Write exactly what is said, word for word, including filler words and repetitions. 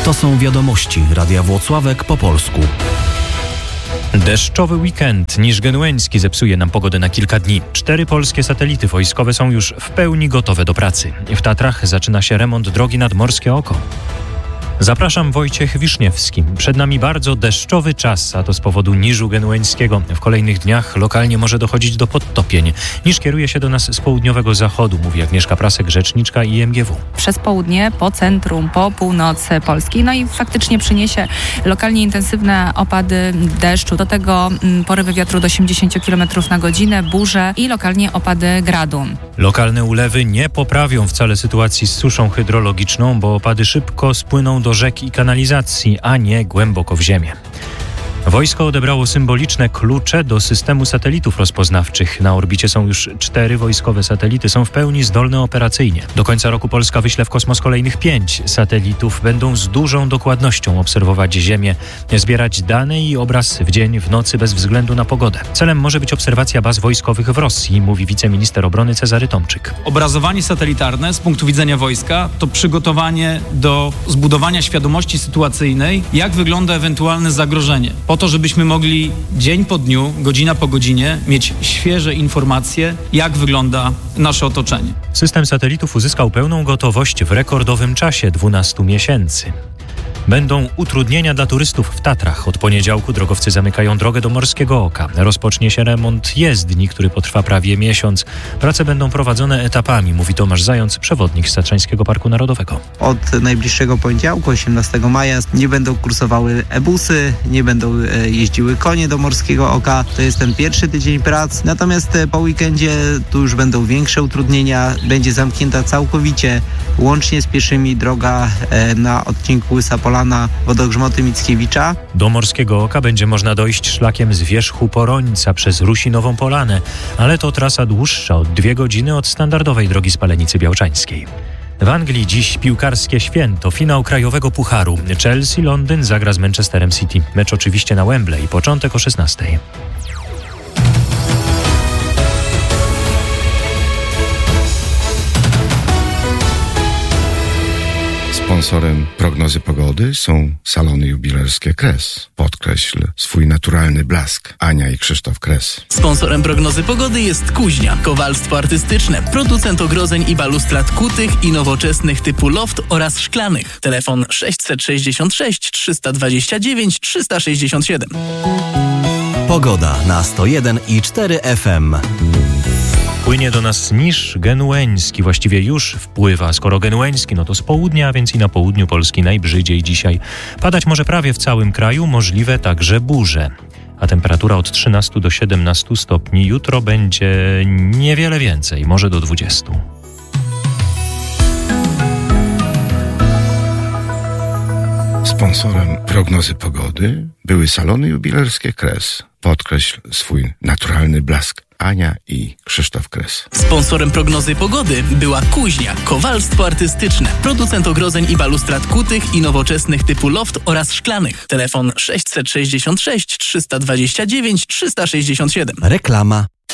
To są wiadomości Radia Włocławek po polsku. Deszczowy weekend niż genueński zepsuje nam pogodę na kilka dni. Cztery polskie satelity wojskowe są już w pełni gotowe do pracy. W Tatrach zaczyna się remont drogi nad Morskie Oko. Zapraszam, Wojciech Wiszniewski. Przed nami bardzo deszczowy czas, a to z powodu niżu genueńskiego. W kolejnych dniach lokalnie może dochodzić do podtopień. Niż kieruje się do nas z południowego zachodu, mówi Agnieszka Prasek, rzeczniczka I M G W. Przez południe, po centrum, po północ Polski. No i faktycznie przyniesie lokalnie intensywne opady deszczu. Do tego mm, porywy wiatru do osiemdziesiąt kilometrów na godzinę, burze i lokalnie opady gradu. Lokalne ulewy nie poprawią wcale sytuacji z suszą hydrologiczną, bo opady szybko spłyną do rzek i kanalizacji, a nie głęboko w ziemię. Wojsko odebrało symboliczne klucze do systemu satelitów rozpoznawczych. Na orbicie są już cztery wojskowe satelity, są w pełni zdolne operacyjnie. Do końca roku Polska wyśle w kosmos kolejnych pięć satelitów. Będą z dużą dokładnością obserwować Ziemię, zbierać dane i obraz w dzień, w nocy bez względu na pogodę. Celem może być obserwacja baz wojskowych w Rosji, mówi wiceminister obrony Cezary Tomczyk. Obrazowanie satelitarne z punktu widzenia wojska to przygotowanie do zbudowania świadomości sytuacyjnej, jak wygląda ewentualne zagrożenie. Po to, żebyśmy mogli dzień po dniu, godzina po godzinie mieć świeże informacje, jak wygląda nasze otoczenie. System satelitów uzyskał pełną gotowość w rekordowym czasie dwunastu miesięcy. Będą utrudnienia dla turystów w Tatrach. Od poniedziałku drogowcy zamykają drogę do Morskiego Oka. Rozpocznie się remont jezdni, który potrwa prawie miesiąc. Prace będą prowadzone etapami, mówi Tomasz Zając, przewodnik z Tatrzańskiego Parku Narodowego. Od najbliższego poniedziałku, osiemnastego maja, nie będą kursowały e-busy, nie będą jeździły konie do Morskiego Oka. To jest ten pierwszy tydzień prac. Natomiast po weekendzie tu już będą większe utrudnienia. Będzie zamknięta całkowicie, łącznie z pieszymi, droga na odcinku Łysa Polana, Wodogrzmoty Mickiewicza. Do Morskiego Oka będzie można dojść szlakiem z wierzchu Porońca przez Rusinową Polanę, ale to trasa dłuższa, od dwie godziny od standardowej drogi Spalenicy Białczańskiej. W Anglii dziś piłkarskie święto, finał Krajowego Pucharu. Chelsea Londyn zagra z Manchesterem City. Mecz oczywiście na Wembley, początek o szesnastej. Sponsorem prognozy pogody są salony jubilerskie Kres. Podkreśl swój naturalny blask. Ania i Krzysztof Kres. Sponsorem prognozy pogody jest Kuźnia, kowalstwo artystyczne, producent ogrodzeń i balustrad kutych i nowoczesnych typu loft oraz szklanych. Telefon sześćset sześćdziesiąt sześć trzysta dwadzieścia dziewięć trzysta sześćdziesiąt siedem. Pogoda na sto jeden i cztery F M. Płynie do nas niż genueński, właściwie już wpływa. Skoro genueński, no to z południa, a więc i na południu Polski najbrzydziej dzisiaj. Padać może prawie w całym kraju, możliwe także burze. A temperatura od trzynastu do siedemnastu stopni. Jutro będzie niewiele więcej, może do dwudziestu. Sponsorem prognozy pogody były salony jubilerskie Kres. Podkreśl swój naturalny blask. Ania i Krzysztof Kres. Sponsorem prognozy pogody była Kuźnia, kowalstwo artystyczne, producent ogrodzeń i balustrad kutych i nowoczesnych typu loft oraz szklanych. Telefon sześćset sześćdziesiąt sześć trzysta dwadzieścia dziewięć trzysta sześćdziesiąt siedem. Reklama.